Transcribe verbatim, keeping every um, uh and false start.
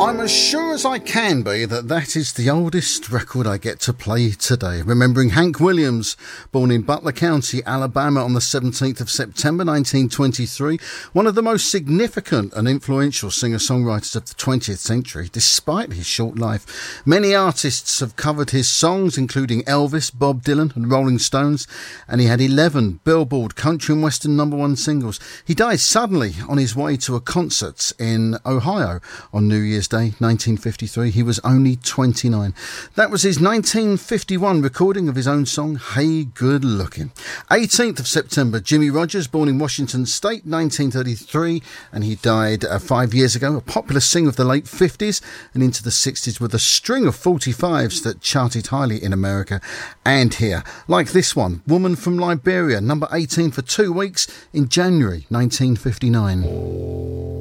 I'm as sure as I can be that that is the oldest record I get to play today. Remembering Hank Williams, born in Butler County, Alabama on the seventeenth of September nineteen twenty-three, one of the most significant and influential singer-songwriters of the twentieth century, despite his short life. Many artists have covered his songs, including Elvis, Bob Dylan and Rolling Stones, and he had eleven Billboard country and western number one singles. He died suddenly on his way to a concert in Ohio on New Year's Day nineteen fifty-three. He was only twenty-nine. That was his nineteen fifty-one recording of his own song, Hey Good Looking. eighteenth of September, Jimmie Rodgers, born in Washington State, nineteen thirty-three, and he died uh, five years ago. A popular singer of the late fifties and into the sixties with a string of forty-fives that charted highly in America and here. Like this one, Woman from Liberia, number eighteen for two weeks in January nineteen fifty-nine.